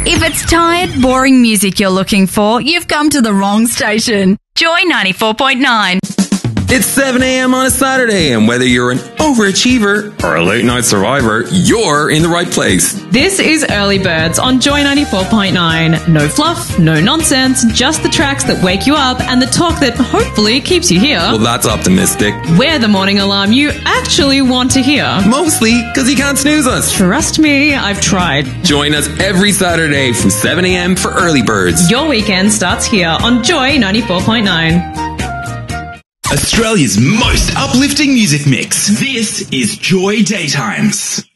If it's tired, boring music you're looking for, you've come to the wrong station. Joy 94.9. It's 7 a.m. on a Saturday, and whether you're an overachiever or a late-night survivor, you're in the right place. This is Early Birds on Joy 94.9. No fluff, no nonsense, just the tracks that wake you up and the talk that hopefully keeps you here. Well, that's optimistic. We're the morning alarm you actually want to hear. Mostly because you can't snooze us. Trust me, I've tried. Join us every Saturday from 7 a.m. for Early Birds. Your weekend starts here on Joy 94.9. Australia's most uplifting music mix. This is Joy Daytimes.